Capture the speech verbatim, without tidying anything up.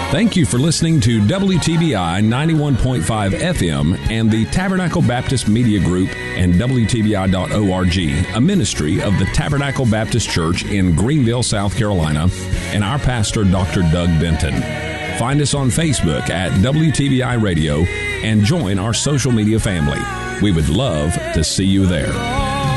Thank you for listening to W T B I ninety-one point five F M and the Tabernacle Baptist Media Group and W T B I dot org, a ministry of the Tabernacle Baptist Church in Greenville, South Carolina, and our pastor, Doctor Doug Benton. Find us on Facebook at W T B I Radio and join our social media family. We would love to see you there.